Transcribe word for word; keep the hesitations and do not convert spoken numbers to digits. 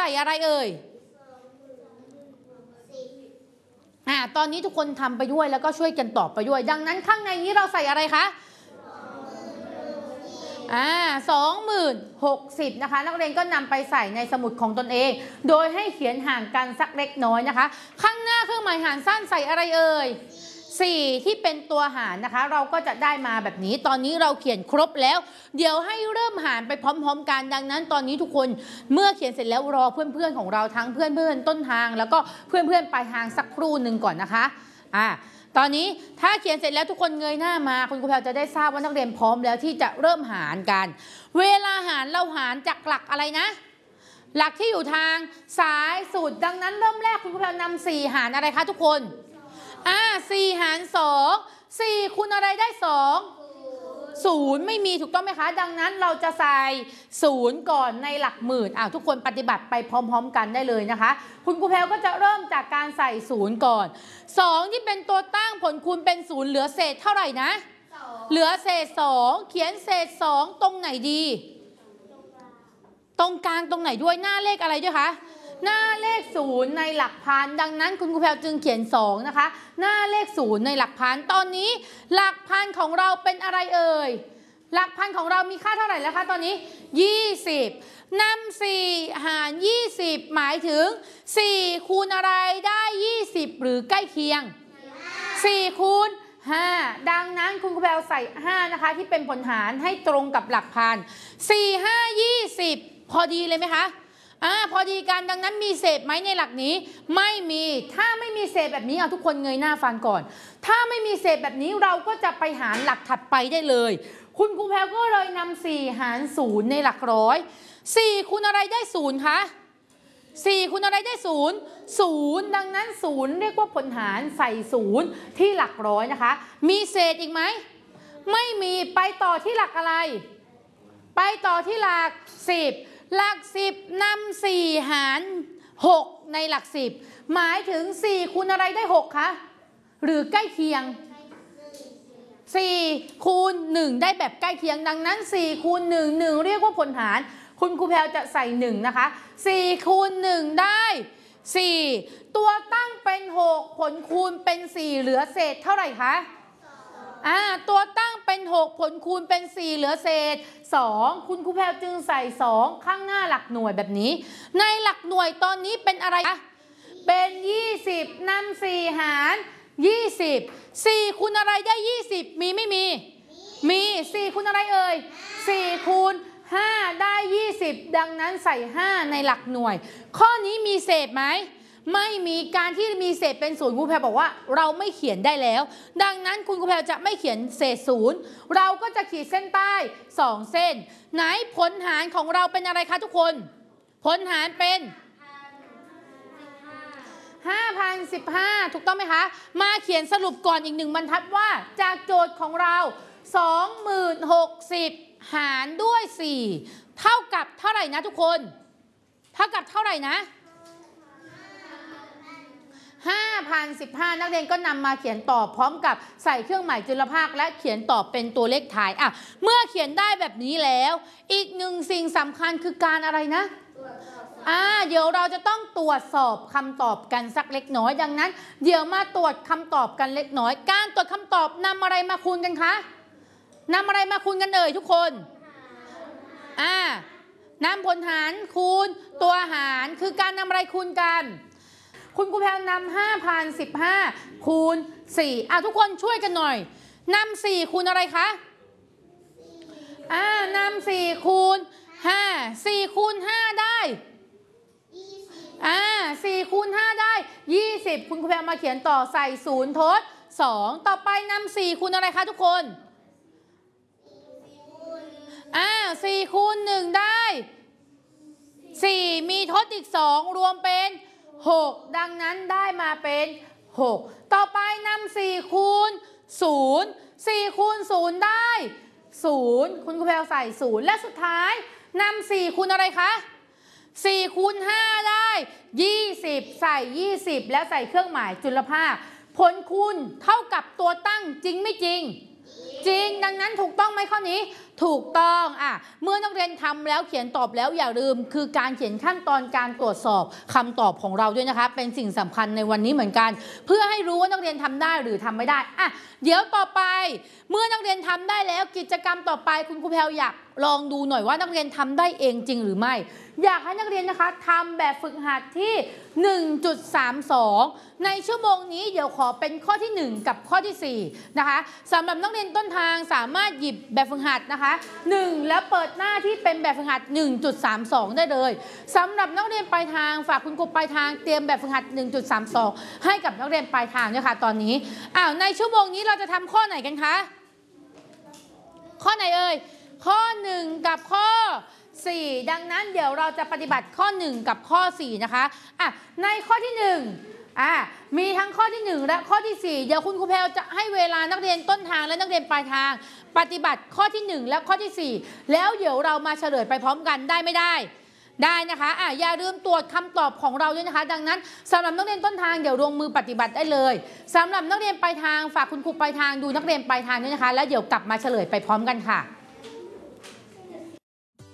ส่อะไรเอ่ยอ่าตอนนี้ทุกคนทำไปด้วยแล้วก็ช่วยกันตอบไปด้วยดังนั้นข้างในนี้เราใส่อะไรคะอ่าสองหมื่นหกสิบนะคะนักเรียนก็นำไปใส่ในสมุดของตนเองโดยให้เขียนห่างกันสักเล็กน้อยนะคะข้างหน้าเครื่องหมายหารสั้นใส่อะไรเอ่ยสี่ที่เป็นตัวหารนะคะเราก็จะได้มาแบบนี้ตอนนี้เราเขียนครบแล้วเดี๋ยวให้เริ่มหารไปพร้อมๆกันดังนั้นตอนนี้ทุกคนเมื่อเขียนเสร็จแล้วรอเพื่อนๆของเราทั้งเพื่อนๆต้นทางแล้วก็เพื่อนๆปลายทางสักครู่หนึ่งก่อนนะคะอ่าตอนนี้ถ้าเขียนเสร็จแล้วทุกคนเงยหน้ามาคุณครูแพรจะได้ทราบว่านักเรียนพร้อมแล้วที่จะเริ่มหารกันเวลาหารเราหารจากหลักอะไรนะหลักที่อยู่ทางซ้ายสุดดังนั้นเริ่มแรกคุณครูแพรนำสี่หารอะไรคะทุกคนอ่าสี่หารสองสี่คูณอะไรได้สองศูนย์ไม่มีถูกต้องไหมคะดังนั้นเราจะใส่ศูนย์ก่อนในหลักหมื่นอ่าทุกคนปฏิบัติไปพร้อมๆกันได้เลยนะคะคุณครูแพรก็จะเริ่มจากการใส่ศูนย์ก่อนสองที่เป็นตัวตั้งผลคูณเป็นศูนย์เหลือเศษเท่าไหร่นะเหลือเศษสองเขียนเศษสองตรงไหนดีตรงกลางตรงไหนด้วยหน้าเลขอะไรด้วยคะหน้าเลขศูนย์ในหลักพันดังนั้นคุณครูแพรจึงเขียนสองนะคะหน้าเลขศูนย์ในหลักพันตอนนี้หลักพันของเราเป็นอะไรเอ่ยหลักพันของเรามีค่าเท่าไหร่แล้วคะตอนนี้ยี่สิบนำสี่หารยี่สิบหมายถึงสี่คูณอะไรได้ยี่สิบหรือใกล้เคียงสี่คูณห้าดังนั้นคุณครูแพรใส่ห้านะคะที่เป็นผลหารให้ตรงกับหลักพันสี่ ห้า ยี่สิบพอดีเลยไหมคะอ่าพอดีกันดังนั้นมีเศษไหมในหลักนี้ไม่มีถ้าไม่มีเศษแบบนี้เอาทุกคนเงยหน้าฟังก่อนถ้าไม่มีเศษแบบนี้เราก็จะไปหารหลักถัดไปได้เลยคุณครูแพรก็เลยนำสี่หารศูนย์ในหลักร้อยสี่คูณอะไรได้ศูนย์คะสี่คูณอะไรได้ศูนย์ศูนย์ดังนั้นศูนย์เรียกว่าผลหารใส่ศูนย์ที่หลักร้อยนะคะมีเศษอีกไหมไม่มีไปต่อที่หลักอะไรไปต่อที่หลักสิบหลักสิบนำสี่หารหกในหลักสิบหมายถึงสี่คูณอะไรได้หกคะหรือใกล้เคียงสี่คูณหนึ่งได้แบบใกล้เคียงดังนั้นสี่คูณหนึ่ง หนึ่งเรียกว่าผลหารคุณครูแพรจะใส่หนึ่งนะคะสี่คูณหนึ่งได้สี่ตัวตั้งเป็นหกผลคูณเป็นสี่เหลือเศษเท่าไหร่คะอ่าตัวตั้งเป็นหกผลคูณเป็นสี่เหลือเศษสองคุณครูแพรจึงใส่สองข้างหน้าหลักหน่วยแบบนี้ในหลักหน่วยตอนนี้เป็นอะไรคะเป็นยี่สิบนำสี่หารยี่สิบสี่คูณอะไรได้ยี่สิบมีไม่มีมีสี่คูณอะไรเอ่ยสี่คูณห้าได้ยี่สิบดังนั้นใส่ห้าในหลักหน่วยข้อนี้มีเศษไหมไม่มีการที่มีเศษเป็นศูนย์ครูแพรบอกว่าเราไม่เขียนได้แล้วดังนั้นคุณครูแพรจะไม่เขียนเศษศูนย์เราก็จะขีดเส้นใต้สองเส้นไหนผลหารของเราเป็นอะไรคะทุกคนผลหารเป็นห้าพันสิบห้าถูกต้องไหมคะมาเขียนสรุปก่อนอีกหนึ่งบรรทัดว่าจากโจทย์ของเรา สองหมื่นหกสิบ หารด้วยสี่เท่ากับเท่าไหร่นะทุกคนเท่ากับเท่าไหร่นะห้าพันสิบห้านักเรียนก็นำมาเขียนตอบพร้อมกับใส่เครื่องหมายจุลภาคและเขียนตอบเป็นตัวเลขท้ายอ่ะเมื่อเขียนได้แบบนี้แล้วอีกหนึ่งสิ่งสำคัญคือการอะไรนะอ่าเดี๋ยวเราจะต้องตรวจสอบคำตอบกันสักเล็กน้อยดังนั้นเดี๋ยวมาตรวจคำตอบกันเล็กน้อยการตรวจคำตอบนำอะไรมาคูณกันคะนำอะไรมาคูณกันเอ่ยทุกคนอ่านำผลหารคูณตัวหารคือการนำอะไรคูณกันคุณครูแพรนำห้าพันสิบห้าคูณสี่อ่ะทุกคนช่วยกันหน่อยนำสี่คูณอะไรคะอ่านำสี่คูณห้าสี่คูณห้าได้อ่าสี่คูณห้าได้ยี่สิบคุณครูแพรมาเขียนต่อใส่ศูนย์ทดสองต่อไปนำสี่คูณอะไรคะทุกคนอ่าสี่คูณหนึ่งได้สี่มีทดอีกสองรวมเป็นหกดังนั้นได้มาเป็นหกต่อไปนำสี่คูณศูนย์สี่คูณศูนย์ได้ศูนย์คุณครูแพรใส่ศูนย์และสุดท้ายนำสี่คูณอะไรคะสี่คูณห้าได้ยี่สิบใส่ยี่สิบแล้วใส่เครื่องหมายจุลภาคผลคูณเท่ากับตัวตั้งจริงไม่จริงจริงดังนั้นถูกต้องไหมข้อนี้ถูกต้องอ่ะเมื่อนักเรียนทำแล้วเขียนตอบแล้วอย่าลืมคือการเขียนขั้นตอนการตรวจสอบคำตอบของเราด้วยนะคะเป็นสิ่งสำคัญในวันนี้เหมือนกันเพื่อให้รู้ว่านักเรียนทำได้หรือทำไม่ได้อ่ะเดี๋ยวต่อไปเมื่อนักเรียนทำได้แล้วกิจกรรมต่อไปคุณครูแพรวอยากลองดูหน่อยว่านักเรียนทำได้เองจริงหรือไม่อยากให้นักเรียนนะคะทำแบบฝึกหัดที่ หนึ่งจุดสามสอง ในชั่วโมงนี้เดี๋ยวขอเป็นข้อที่หนึ่งกับข้อที่สี่นะคะสำหรับนักเรียนต้นทางสามารถหยิบแบบฝึกหัดนะคะหนึ่งแล้วเปิดหน้าที่เป็นแบบฝึกหัด หนึ่งจุดสามสอง ได้เลยสำหรับนักเรียนปลายทางฝากคุณครูปลายทางเตรียมแบบฝึกหัด หนึ่งจุดสามสอง ให้กับนักเรียนปลายทางด้วยค่ะตอนนี้อ้าวในชั่วโมงนี้เราจะทำข้อไหนกันคะข้อไหนเอ่ยข้อหนึ่งกับข้อสี่ดังนั้นเดี๋ยวเราจะปฏิบัติข้อหนึ่งกับข้อสี่นะคะอ่ะในข้อที่หนึ่งอ่ะมีทั้งข้อที่หนึ่งและข้อที่สี่เดี๋ยวคุณครูแพรวจะให้เวลานักเรียนต้นทางและนักเรียนปลายทางปฏิบัติข้อที่หนึ่งและข้อที่สี่แล้วเดี๋ยวเรามาเฉลยไปพร้อมกันได้ไม่ได้ได้นะคะอ่ะอย่าลืมตรวจคำตอบของเราด้วยนะคะดังนั้นสำหรับนักเรียนต้นทางเดี๋ยวลงมือปฏิบัติได้เลยสำหรับนักเรียนปลายทางฝากคุณครูปลายทางดูนักเรียนปลายทางด้วยนะคะแล้วเดี๋ยวกลับมาเฉลยไปพร้อมกันค่ะ